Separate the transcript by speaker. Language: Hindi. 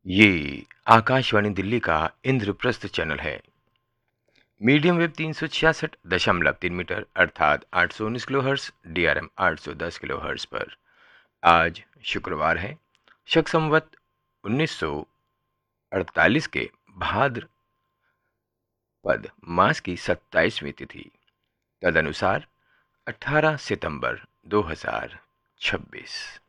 Speaker 1: ये आकाशवाणी दिल्ली का इंद्रप्रस्थ चैनल है। मीडियम वेव 366.3 मीटर अर्थात 819 किलोहर्ट्ज DRM 810 किलोहर्ट्ज पर आज शुक्रवार है। शक संवत 1948 के भाद्रपद मास की 27वीं तिथि तदनुसार 18 सितंबर 2026।